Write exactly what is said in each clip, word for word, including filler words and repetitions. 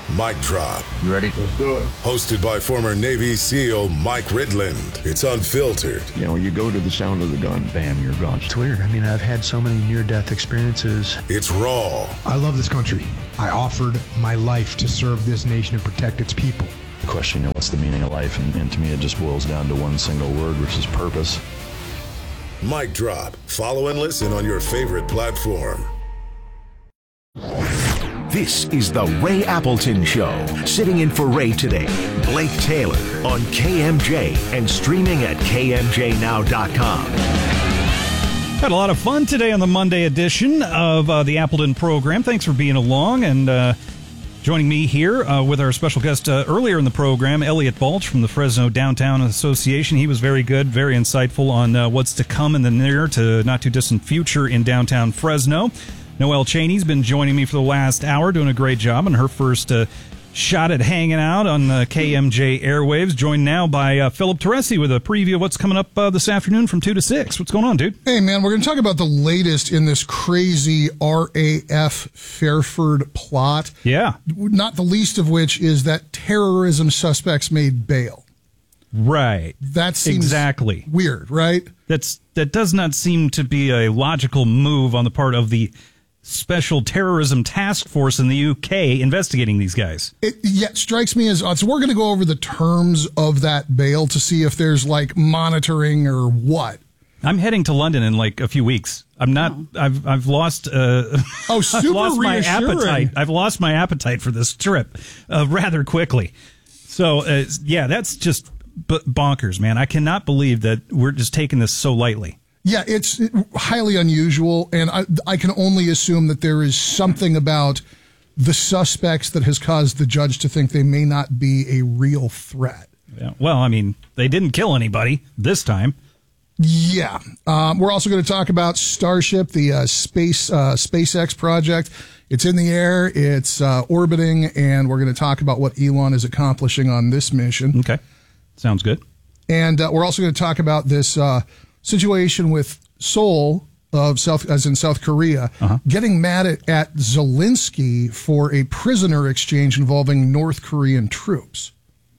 Mic Drop. You ready? Let's do it. Hosted by former Navy SEAL Mike Ridland. It's unfiltered. You know, you go to the sound of the gun, bam, you're gone. It's weird. I mean, I've had so many near-death experiences. It's raw. I love this country. I offered my life to serve this nation and protect its people. The question, you know, what's the meaning of life? And, and to me, it just boils down to one single word, which is purpose. Mic Drop. Follow and listen on your favorite platform. This is the Ray Appleton Show. Sitting in for Ray today, Blake Taylor on K M J and streaming at K M J now dot com. Had a lot of fun today on the Monday edition of uh, the Appleton program. Thanks for being along and uh, joining me here uh, with our special guest uh, earlier in the program, Elliot Balch from the Fresno Downtown Association. He was very good, very insightful on uh, what's to come in the near to not too distant future in downtown Fresno. Noelle Cheney's been joining me for the last hour, doing a great job on her first uh, shot at hanging out on the K M J airwaves. Joined now by uh, Philip Teresi with a preview of what's coming up uh, this afternoon from two to six. What's going on, dude? Hey, man, we're going to talk about the latest in this crazy R A F Fairford plot. Yeah. Not the least of which is that terrorism suspects made bail. Right. That seems exactly weird, right? That's That does not seem to be a logical move on the part of the Special Terrorism Task Force in the U K investigating these guys. It yeah, strikes me as odd. So we're going to go over the terms of that bail to see if there's like monitoring or what. I'm heading to London in like a few weeks. I'm not. Oh. I've I've lost. Uh, oh, super I've lost my reassuring. appetite. I've lost my appetite for this trip uh, rather quickly. So uh, yeah, that's just b- bonkers, man. I cannot believe that we're just taking this so lightly. Yeah, it's highly unusual, and I, I can only assume that there is something about the suspects that has caused the judge to think they may not be a real threat. Yeah. Well, I mean, they didn't kill anybody this time. Yeah. Um, we're also going to talk about Starship, the uh, space uh, SpaceX project. It's in the air, it's uh, orbiting, and we're going to talk about what Elon is accomplishing on this mission. Okay. Sounds good. And uh, we're also going to talk about this uh, situation with Seoul, of South, as in South Korea, uh-huh. getting mad at, at Zelensky for a prisoner exchange involving North Korean troops.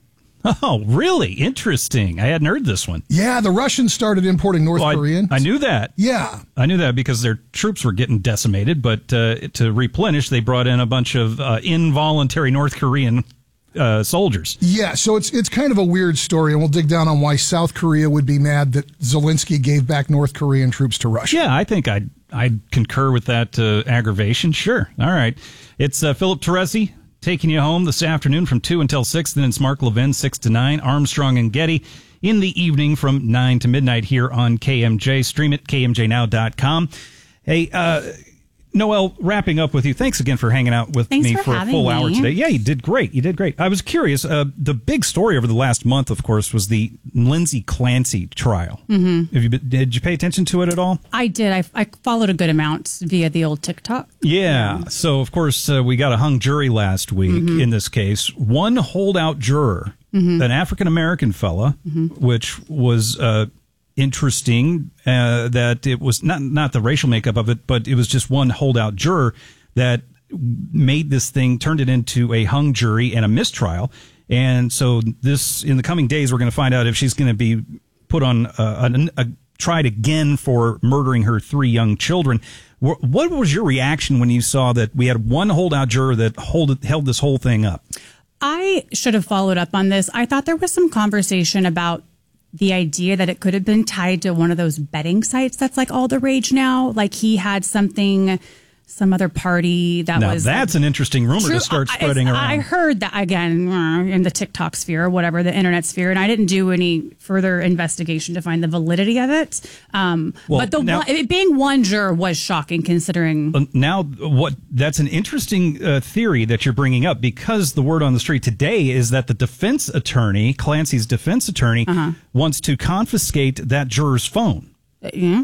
Oh, really? Interesting. I hadn't heard this one. Yeah, the Russians started importing North well, Korean. I, I knew that. Yeah. I knew that because their troops were getting decimated, but uh, to replenish, they brought in a bunch of uh, involuntary North Korean uh, soldiers. Yeah, so it's it's kind of a weird story, and we'll dig down on why South Korea would be mad that Zelensky gave back North Korean troops to Russia. Yeah, I think I'd, I'd concur with that uh, aggravation. Sure. All right. It's uh, Philip Teresi taking you home this afternoon from two until six. Then it's Mark Levin, six to nine. Armstrong and Getty in the evening from nine to midnight here on K M J. Stream it, K M J now dot com. Hey, uh, Noelle, wrapping up with you. Thanks again for hanging out with Thanks me for for a full me. hour today. Yeah, you did great. You did great. I was curious. Uh, the big story over the last month, of course, was the Lindsay Clancy trial. Mm-hmm. Have you been, did you pay attention to it at all? I did. I, I followed a good amount via the old TikTok. Yeah. So, of course, uh, we got a hung jury last week mm-hmm. in this case. One holdout juror, mm-hmm. an African-American fella, mm-hmm. which was uh, interesting uh, that it was not, not the racial makeup of it, but it was just one holdout juror that made this thing, turned it into a hung jury and a mistrial. And so this, in the coming days, we're going to find out if she's going to be put on a, a, a tried again for murdering her three young children. What was your reaction when you saw that we had one holdout juror that hold, held this whole thing up? I should have followed up on this. I thought there was some conversation about the idea that it could have been tied to one of those betting sites that's like all the rage now. Like he had something, some other party that now was... Now that's an interesting rumor true, to start spreading I, around. I heard that, again, in the TikTok sphere or whatever, the internet sphere, and I didn't do any further investigation to find the validity of it. Um, well, but the now, one, it being one juror was shocking considering... Uh, now, what that's an interesting uh, theory that you're bringing up, because the word on the street today is that the defense attorney, Clancy's defense attorney, uh-huh. wants to confiscate that juror's phone. Uh, yeah.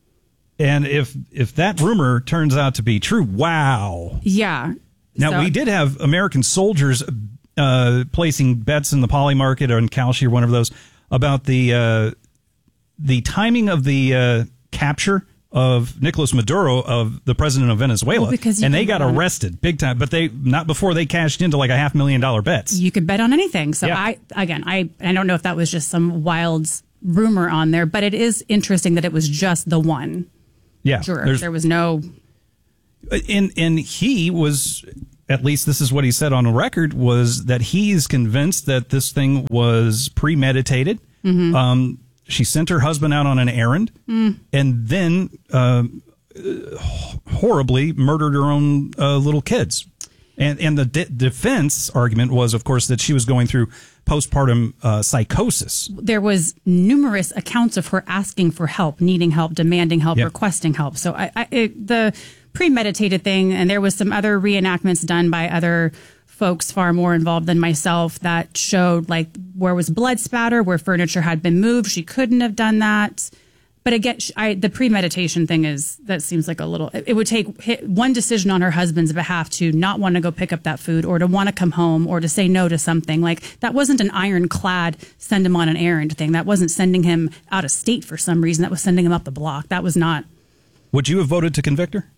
And if if that rumor turns out to be true, wow. Yeah. Now, so. we did have American soldiers uh, placing bets in the Poly Market or in Kalshi or one of those about the uh, the timing of the uh, capture of Nicolas Maduro, of the president of Venezuela, Well, because you and they can got bet on it. arrested big time. But they not before they cashed into like a half million dollar bets. You could bet on anything. So Yeah. I, again, I, I don't know if that was just some wild rumor on there, but it is interesting that it was just the one Yeah, juror. there's- There was no. and and he was, at least this is what he said on a record, was that he's convinced that this thing was premeditated. Mm-hmm. Um, she sent her husband out on an errand, Mm. and then uh, horribly murdered her own uh, little kids. And and the de- defense argument was, of course, that she was going through postpartum uh, psychosis. There was numerous accounts of her asking for help, needing help, demanding help, Yep. requesting help. So I, I, it, the premeditated thing, and there was some other reenactments done by other folks far more involved than myself that showed like where was blood spatter, where furniture had been moved. She couldn't have done that. But again, sh- I, the premeditation thing is, that seems like a little, it, it would take hit one decision on her husband's behalf to not want to go pick up that food or to want to come home or to say no to something. Like that wasn't an ironclad send him on an errand thing. That wasn't sending him out of state for some reason. That was sending him up the block. That was not. Would you have voted to convict her?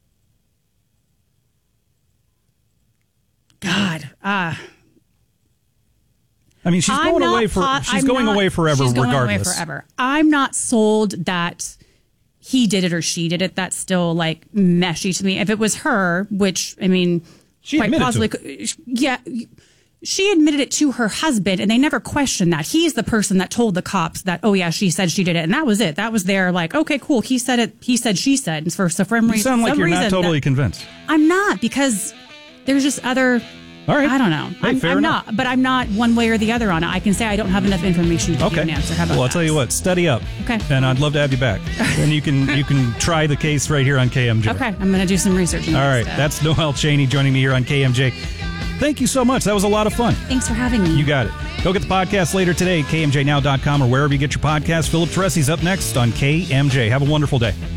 God, ah. I mean, she's I'm going not away for po- she's I'm going not- away forever, she's going regardless. Away forever. I'm not sold that he did it or she did it. That's still like meshy to me. If it was her, which I mean, She quite admitted to possibly, it. could- yeah, she admitted it to her husband, and they never questioned that. He's the person that told the cops that, oh yeah, she said she did it, and that was it. That was their like, okay, cool. He said it. He said she said. And for so for some You reason, sound like some you're not reason totally that- convinced. I'm not, because there's just other. All right. I don't know. Hey, I'm, fair I'm enough. not, but I'm not one way or the other on it. I can say I don't have enough information to give Okay. you an answer. How about well, I'll that? tell you what. Study up. Okay. And I'd love to have you back. And you can you can try the case right here on K M J. Okay, I'm going to do some research. All right. That's Noel Cheney joining me here on K M J. Thank you so much. That was a lot of fun. Thanks for having me. You got it. Go get the podcast later today, K M J now dot com or wherever you get your podcast. Philip Teresi's up next on K M J. Have a wonderful day.